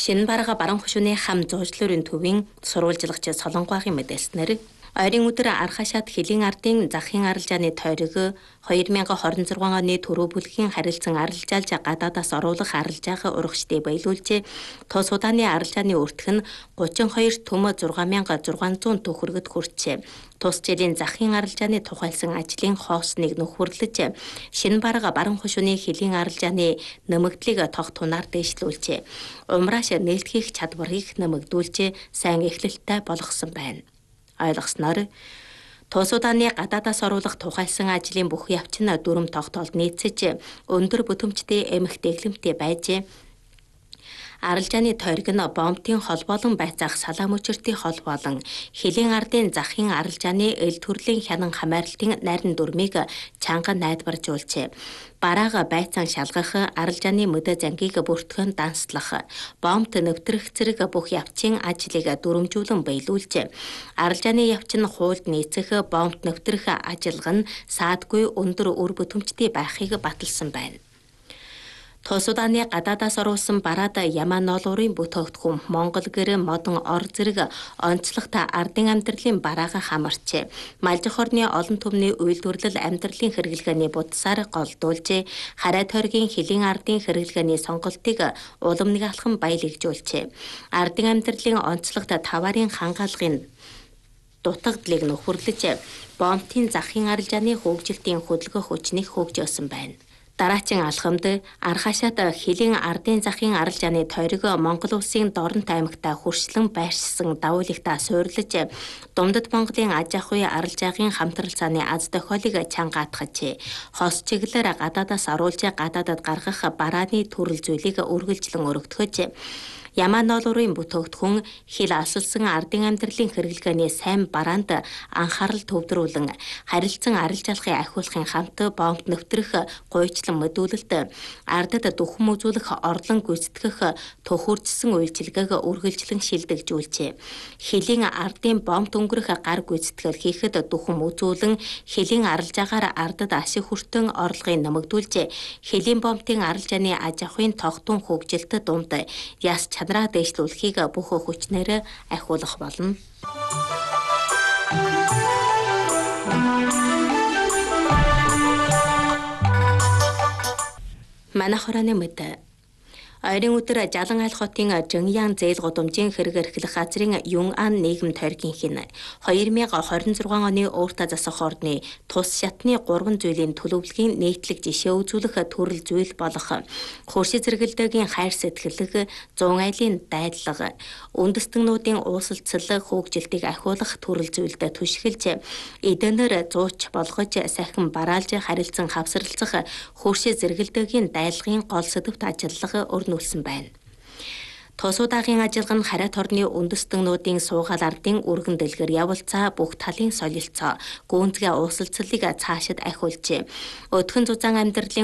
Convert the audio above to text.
Шинэ барага баран хушууны хам зуужлуурын төвийн сурвалжлагч Солонгогийн мэдээлснээр ойрын өдөр Архашаад Хэлийн ардын захын арилжааны тойрог 2026 оны төрөө бүлгийн харилцан арилжаалж гадаадаас оруулах арилжаага урагшдыг баялуулжээ. Тус удааны арилжааны өртөх нь 32 төм 6600 төгрөгөд хүрчээ. Тус жилийн захын арилжааны тухайлсан ажлын хоосныг нөхөрлөж, шинэ барага баран хушууны Хэлийн арилжааны нэмэгдлийг тогтунаар дэвшлүүлжээ. Умрааш нээлтгэх чадварыг нэмэгдүүлж, сайн эхлэлтэй болгосон байна. Ойлгосноор тус удааны гадаадаас оруулах тухайлсан ажлын бүх явц нь дүрм тогтоолд нийцэж өндөр бүтээмжтэй эмх дэглэмтэй байж арилжааны тойрог нь бомбын хол болон байцаах салаа мөчөртийн хол болон Хэлийн ардын захын арилжааны эл төрлийн хянан хамааралтын найран дүрмийг чанга найдваржуулжээ. Бараага байцаан шалгах, арилжааны мөдө зангийг бүртгэн данслах, бомбт нэвтрэх зэрэг бүх явцын ажлыг дүрмжүүлэн баялуулж, арилжааны явц нь хуульд нийцэх, бомбт нэвтрэх ажиллагаа нь саадгүй өндөр үр бүтээмжтэй байхыг баталсан байна. Тус удааны гадаадаас оруулсан бараад Ямаа ноолуурын бүтээгдэхүүн Монгол гэр модон ор зэрэг онцлогтой ардын амьдралын бараага хамарчээ. Малжих орны олон түмний үйлдвэрлэл амьдралын хэрэглгээний будсаар голдуулж, харай тойргийн Хэлийн ардын хэрэглгээний сонголтыг улам нэг алхам баялагжуулжээ. Ардын амьдралын онцлогтой таварын хангаалгын дутагдлыг нөхөрлөж, бомбын захын арилжааны хөгжилтийн хөдөлгөөх хүчнийг хөгжөөсөн байна. Дараачин алхамд Архашаад Хэлийн ардын захын арилжааны тойрог Монгол улсын Дорнот аймагтаа хүршлэн байршсан давуулагтаа суйрлаж, Думдад Монголын аж ахуйн арилжаагийн хамтралцааны аз тохиолыг чангаатгаж, хос чиглэлээр гадаадаас оруулж гадаадад гаргах барааны төрөл зүйлийг үргэлжлэн өргөдгөж, Ямаа ноолуурын бүтээгдэхүүн хэл асалсан ардын амьдралын хэрэглгээний сайн бараанд анхаарал төвдрүүлэн харилцан арилжаалахыг ахиулахын хамт бомб нэвтрэх гуйчлан мэдүүлэлт, ардад дүхэн үзүүлэх орлон гүйцэтгэх төхөржсөн үйлчилгээг үргэлжлэн шилдэгжүүлжээ. Хэлийн ардын бомб өнгөрөх гар гүйцэтгэл хийхэд дүхэн үзүүлэн Хэлийн арилжаагаар ардад ашиг хүртэн орлогыг нэмэгдүүлж, Хэлийн бомбын арилжааны аж ахуйн тогтун хөгжилт дунд яс чадраа дэвшлүүлэхийг бүх хүчнээр ахиулах болно. Манайх хорооны мэд. Ойрын өдөр Жалан айл хотын Жиньян зээл гудамжийн хэрэг эрхлэх газрын Юнан нийгэм тойргийнхын 2026 оны ууртаа засах орны тус шатны 3 зүйлийн төлөвлөгийн нийтлэг жишээ үзүүлэх төрөл зүйл болох хөрши зэрэгэлдэгийн хайр сэтгэлэг, 100 айлын дайдлага, үндэстэннүүдийн уусалцал хөгжилтийг ахиулах төрөл зүйлд түшгэлж, эдэнээр зууч болгож сахин бараалж харилцан хавсралцах хөрши зэрэгэлдэгийн дайлагын гол сэдвт ажиллага өрнүүлсэн байна. Тус удаагийн ажиллагаа нь харайт орны үндэстэннүүдийн суугаал ардын өргөн дэлгэр явуулцаа бүх талын солилцоо, гүнзгий уусалцлыг цаашид ахиулжээ. Өдгөн зузаан амьдралын